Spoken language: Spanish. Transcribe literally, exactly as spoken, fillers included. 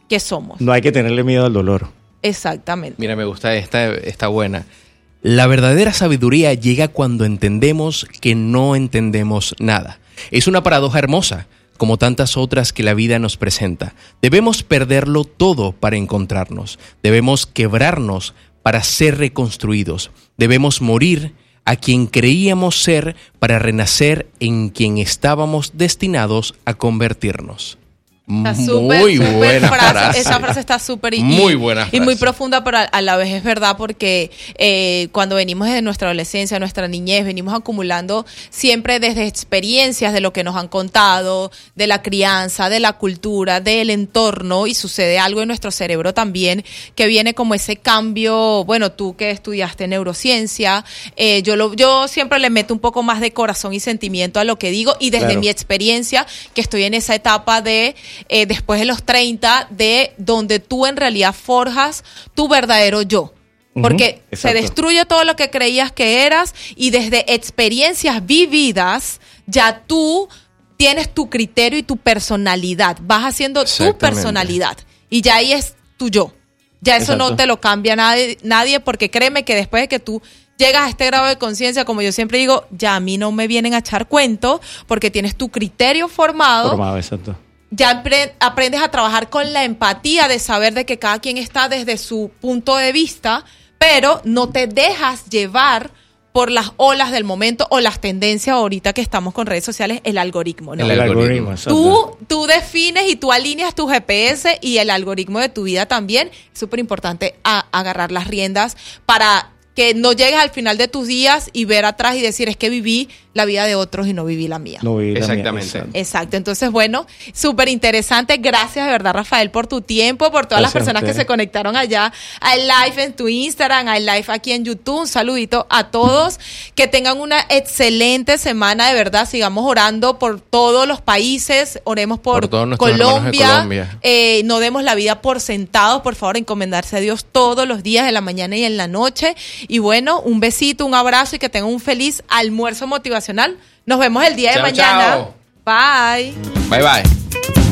que somos. No hay que tenerle miedo al dolor. Exactamente. Mira, me gusta esta, esta buena. La verdadera sabiduría llega cuando entendemos que no entendemos nada. Es una paradoja hermosa, como tantas otras que la vida nos presenta. Debemos perderlo todo para encontrarnos. Debemos quebrarnos para ser reconstruidos. Debemos morir a quien creíamos ser para renacer en quien estábamos destinados a convertirnos. Está super, muy super buena frase. frase. Esa frase está súper y, muy buena frase. Y muy profunda, pero a, a la vez es verdad porque eh, cuando venimos desde nuestra adolescencia, nuestra niñez, venimos acumulando siempre desde experiencias de lo que nos han contado, de la crianza, de la cultura, del entorno, y sucede algo en nuestro cerebro también que viene como ese cambio. Bueno, tú que estudiaste neurociencia, eh, yo, lo, yo siempre le meto un poco más de corazón y sentimiento a lo que digo, y desde Claro. mi experiencia, que estoy en esa etapa de Eh, después de los treinta, de donde tú en realidad forjas tu verdadero yo. Porque Uh-huh, se destruye todo lo que creías que eras, y desde experiencias vividas ya tú tienes tu criterio y tu personalidad. Vas haciendo tu personalidad y ya ahí es tu yo. Ya eso Exacto. no te lo cambia nadie, nadie, porque créeme que después de que tú llegas a este grado de conciencia, como yo siempre digo, ya a mí no me vienen a echar cuento, porque tienes tu criterio formado. Formado, exacto. Ya apre- aprendes a trabajar con la empatía de saber de que cada quien está desde su punto de vista, pero no te dejas llevar por las olas del momento o las tendencias ahorita que estamos con redes sociales, el algoritmo, ¿no? El El algoritmo. algoritmo, exacto. Tú, tú defines y tú alineas tu G P S y el algoritmo de tu vida también. Es súper importante a- agarrar las riendas para que no llegues al final de tus días y ver atrás y decir, es que viví la vida de otros y no viví la mía. No viví la mía, Exactamente. exacto. Exacto, entonces bueno, súper interesante. Gracias de verdad, Rafael, por tu tiempo, por todas las Gracias a personas que ustedes. se conectaron allá al live en tu Instagram, al live aquí en YouTube. Un saludito a todos, que tengan una excelente semana, de verdad. Sigamos orando por todos los países, oremos por, Por todos nuestros hermanos de Colombia, Colombia. Eh, no demos la vida por sentados, por favor, encomendarse a Dios todos los días, en la mañana y en la noche. Y bueno, un besito, un abrazo, y que tengan un feliz almuerzo motivacional. Nos vemos el día de Chao, mañana. chao. Bye. Bye, bye.